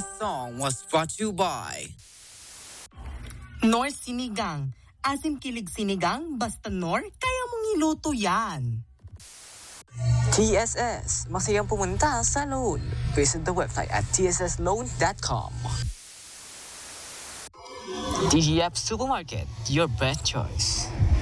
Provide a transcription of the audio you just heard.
This song was brought to you by Nor Sinigang. Asim kilig sinigang, basta Nor, kaya mong iluto yan. TSS, masayang pumunta sa loan. Visit the website at tssloan.com. TGF Supermarket, your best choice.